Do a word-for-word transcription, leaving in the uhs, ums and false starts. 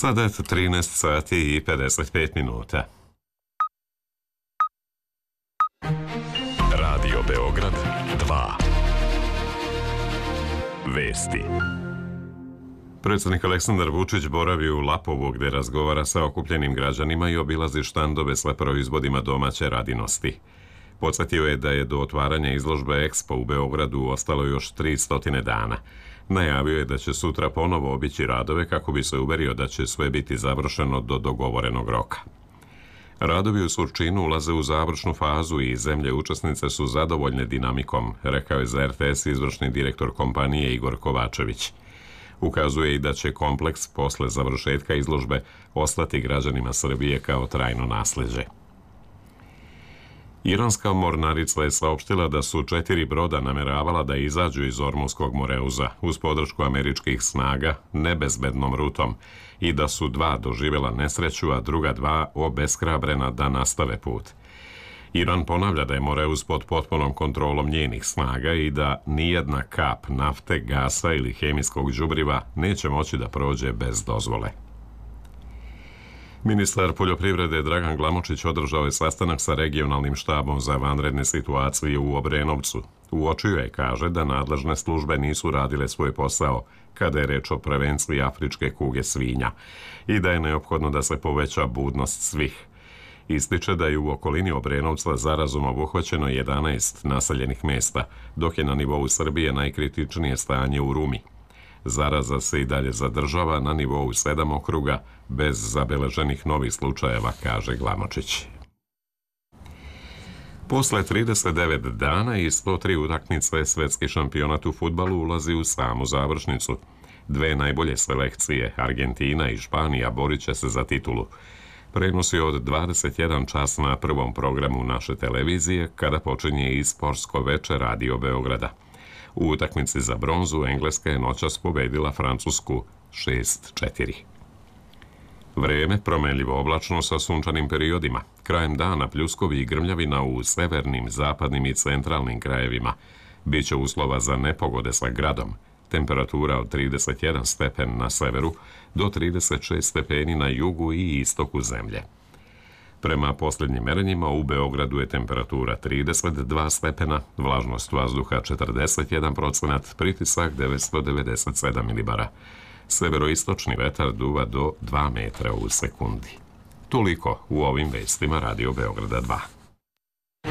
Sada je trinaest sati i pedeset pet minuta. Radio Beograd dva. Vesti. Predsjednik Aleksandar Vučić boravi u Lapovu gdje razgovara sa okupljenim građanima i obilazi štandove sa proizvodima domaće radinosti. Podsjetio je da je do otvaranja izložbe Expo u Beogradu ostalo još tristo dana. Najavio je da će sutra ponovo obići radove kako bi se uverio da će sve biti završeno do dogovorenog roka. Radovi u Surčinu ulaze u završnu fazu i zemlje učesnice su zadovoljne dinamikom, rekao je za er te es izvršni direktor kompanije Igor Kovačević. Ukazuje i da će kompleks posle završetka izložbe ostati građanima Srbije kao trajno nasleđe. Iranska mornarica je saopštila da su četiri broda nameravala da izađu iz Ormuskog Moreuza uz podršku američkih snaga nebezbednom rutom i da su dva doživjela nesreću, a druga dva obeshrabrena da nastave put. Iran ponavlja da je Moreuz pod potpunom kontrolom njenih snaga i da nijedna kap nafte, gasa ili hemijskog đubriva neće moći da prođe bez dozvole. Ministar poljoprivrede Dragan Glamočić održao je sastanak sa regionalnim štabom za vanredne situacije u Obrenovcu. Uočio je, kaže, da nadležne službe nisu radile svoj posao kada je reč o prevenciji afričke kuge svinja i da je neophodno da se poveća budnost svih. Ističe da je u okolini Obrenovca zarazom obuhvaćeno jedanaest naseljenih mesta, dok je na nivou Srbije najkritičnije stanje u Rumi. Zaraza se i dalje zadržava na nivou sedam okruga, bez zabeleženih novih slučajeva, kaže Glamočić. Posle trideset devet dana i sto tri utakmice svetski šampionat u fudbalu ulazi u samu završnicu. Dve najbolje selekcije, Argentina i Španija, borit će se za titulu. Prenos je od dvadeset jedan čas na prvom programu naše televizije, kada počinje i sportsko veče Radio Beograda. U utakmici za bronzu Engleska je noćas pobedila Francusku šest četiri. Vreme promenljivo oblačno sa sunčanim periodima. Krajem dana pljuskovi i grmljavina u severnim, zapadnim i centralnim krajevima. Biće uslova za nepogode sa gradom. Temperatura od trideset jedan stepen na severu do trideset šest stepeni na jugu i istoku zemlje. Prema posljednjim merenjima u Beogradu je temperatura trideset dva stepena, vlažnost vazduha četrdeset jedan procenat, pritisak devetsto devedeset sedam milibara. Severoistočni vetar duva do dva metra u sekundi. Toliko u ovim vestima Radio Beograda dva.